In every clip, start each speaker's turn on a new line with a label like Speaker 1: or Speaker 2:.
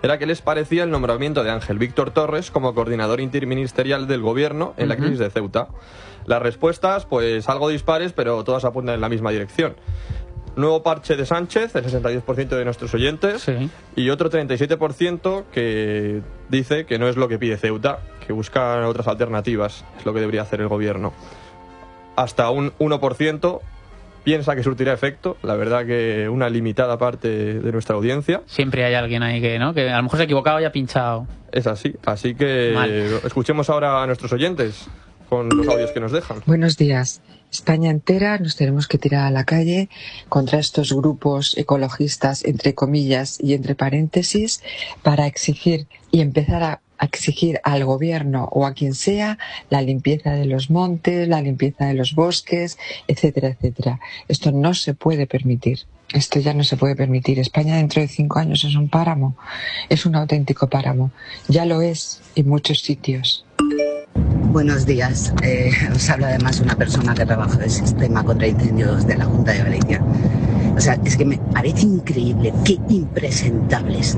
Speaker 1: era qué les parecía el nombramiento de Ángel Víctor Torres como coordinador interministerial del gobierno en la crisis de Ceuta. Las respuestas, pues algo dispares, pero todas apuntan en la misma dirección. Nuevo parche de Sánchez, el 62% de nuestros oyentes,
Speaker 2: Sí.
Speaker 1: y otro 37% que dice que no es lo que pide Ceuta, que busca otras alternativas, es lo que debería hacer el gobierno. Hasta un 1% piensa que surtirá efecto, la verdad que una limitada parte de nuestra audiencia.
Speaker 2: Siempre hay alguien ahí que, ¿no?, que a lo mejor se ha equivocado y ha pinchado.
Speaker 1: Es así que
Speaker 2: Mal.
Speaker 1: escuchemos ahora a nuestros oyentes con los audios que nos dejan.
Speaker 3: Buenos días. España entera nos tenemos que tirar a la calle contra estos grupos ecologistas, entre comillas y entre paréntesis, para exigir y empezar a exigir al gobierno o a quien sea la limpieza de los montes, la limpieza de los bosques, etcétera, etcétera. Esto no se puede permitir. Esto ya no se puede permitir. España dentro de 5 años es un páramo, es un auténtico páramo. Ya lo es en muchos sitios.
Speaker 4: Buenos días. Os habla además una persona que trabaja en el sistema contra incendios de la Junta de Galicia. O sea, es que me parece increíble, qué impresentables.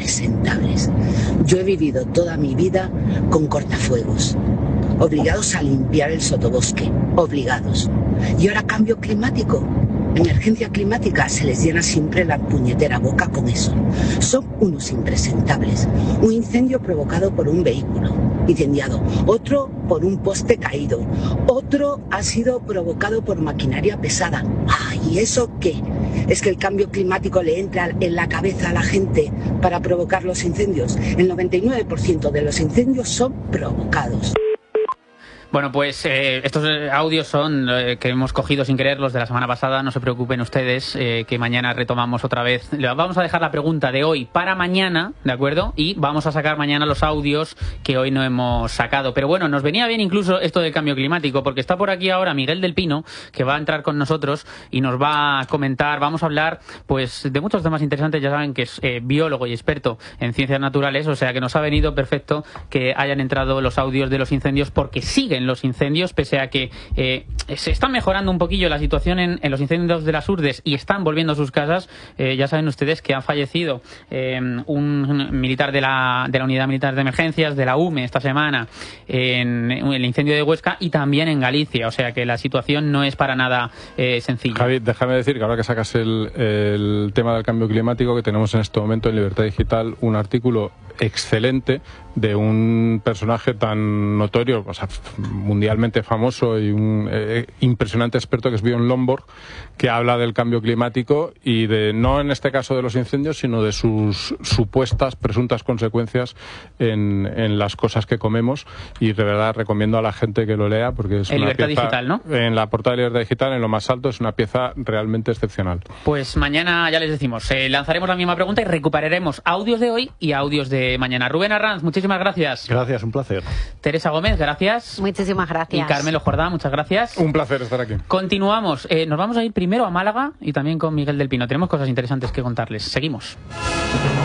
Speaker 4: Yo he vivido toda mi vida con cortafuegos, obligados a limpiar el sotobosque, obligados. Y ahora cambio climático, emergencia climática, se les llena siempre la puñetera boca con eso. Son unos impresentables. Un incendio provocado por un vehículo incendiado, otro por un poste caído, otro ha sido provocado por maquinaria pesada. ¿Y eso qué? ¿Es que el cambio climático le entra en la cabeza a la gente para provocar los incendios? El 99% de los incendios son provocados.
Speaker 2: Bueno, pues estos audios son que hemos cogido sin querer los de la semana pasada. No se preocupen ustedes, que mañana retomamos otra vez. Vamos a dejar la pregunta de hoy para mañana, ¿de acuerdo? Y vamos a sacar mañana los audios que hoy no hemos sacado. Pero bueno, nos venía bien incluso esto del cambio climático, porque está por aquí ahora Miguel del Pino, que va a entrar con nosotros y nos va a comentar. Vamos a hablar pues de muchos temas interesantes. Ya saben que es biólogo y experto en ciencias naturales, o sea que nos ha venido perfecto que hayan entrado los audios de los incendios, porque siguen los incendios, pese a que se está mejorando un poquillo la situación en los incendios de las Urdes y están volviendo a sus casas. Ya saben ustedes que ha fallecido un militar de la Unidad Militar de Emergencias de la UME esta semana en el incendio de Huesca, y también en Galicia, o sea que la situación no es para nada sencilla.
Speaker 5: Javi, déjame decir que ahora que sacas el tema del cambio climático, que tenemos en este momento en Libertad Digital un artículo excelente de un personaje tan notorio, o sea, mundialmente famoso y un impresionante experto, que es Björn Lomborg, que habla del cambio climático y de, no en este caso de los incendios, sino de sus supuestas, presuntas consecuencias en las cosas que comemos, y de verdad recomiendo a la gente que lo lea, porque es
Speaker 2: en
Speaker 5: una
Speaker 2: Libertad
Speaker 5: pieza,
Speaker 2: Digital, ¿no?
Speaker 5: En la portada de Libertad Digital, en lo más alto, es una pieza realmente excepcional.
Speaker 2: Pues mañana, ya les decimos, lanzaremos la misma pregunta y recuperaremos audios de hoy y audios de mañana. Rubén Arranz, muchísimas gracias.
Speaker 6: Gracias, un placer.
Speaker 2: Teresa Gómez, gracias.
Speaker 7: Muchísimas gracias.
Speaker 2: Y Carmelo Jordá, muchas gracias.
Speaker 5: Un placer estar aquí.
Speaker 2: Continuamos. Nos vamos a ir primero a Málaga y también con Miguel del Pino. Tenemos cosas interesantes que contarles. Seguimos.